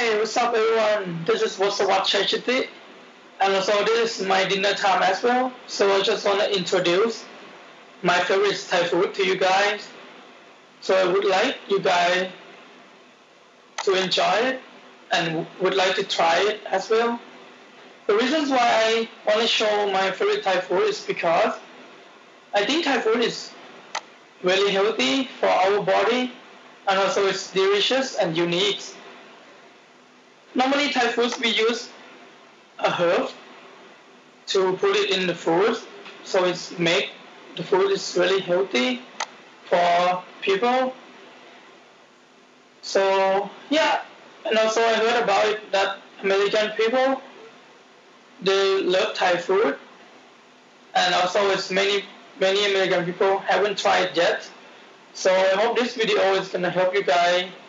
Hey, what's up everyone? This is Wasawat Shachiti, and also this is my dinner time as well. So I just want to introduce my favorite Thai food to you guys. So I would like you guys to enjoy it and would like to try it as well. The reasons why I want to show my favorite Thai food is because I think Thai food is really healthy for our body and also it's delicious and unique. Normally Thai foods we use a herb to put it in the food so it's make the food is really healthy for people. So yeah, and also I heard about it that American people they love Thai food, and also it's many American people haven't tried yet. So I hope this video is gonna help you guys